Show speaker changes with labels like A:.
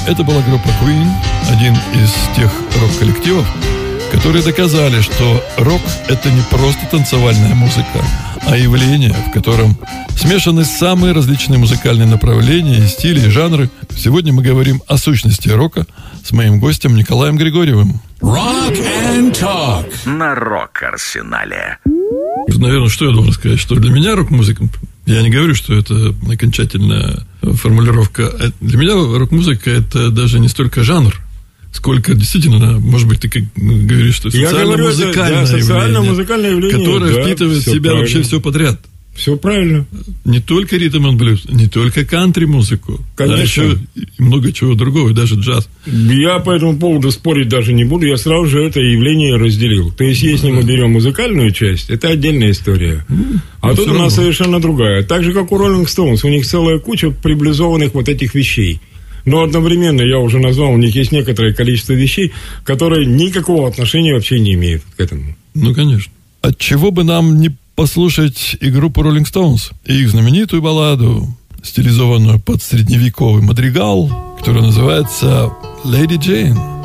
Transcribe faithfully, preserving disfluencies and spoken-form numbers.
A: Это была группа Queen, один из тех рок-коллективов, которые доказали, что рок – это не просто танцевальная музыка, а явление, в котором смешаны самые различные музыкальные направления, и стили, и жанры. Сегодня мы говорим о сущности рока с моим гостем Николаем Григорьевым.
B: Rock and Talk
C: на Рок-Арсенале.
A: Наверное, что я должен сказать, что для меня рок-музыка, я не говорю, что это окончательная формулировка, для меня рок-музыка – это даже не столько жанр, сколько действительно, может быть, ты как говоришь, что социально-музыкальное, да,
D: социально-музыкальное
A: явление,
D: явление,
A: которое
D: да,
A: впитывает в себя
D: правильно.
A: Вообще все подряд.
D: Все правильно.
A: Не только ритм энд блюз, не только кантри-музыку, а еще много чего другого, и даже джаз.
D: Я по этому поводу спорить даже не буду, я сразу же это явление разделил. То есть, если мы берем музыкальную часть, это отдельная история. А
A: ну,
D: тут у нас совершенно другая. Так же, как у Rolling Stones, у них целая куча приблизованных вот этих вещей. Но одновременно, я уже назвал, у них есть некоторое количество вещей, которые никакого отношения вообще не имеют к этому.
A: Ну, конечно. Отчего бы нам не послушать и группу Rolling Stones, и их знаменитую балладу, стилизованную под средневековый мадригал, которая называется «Lady Jane».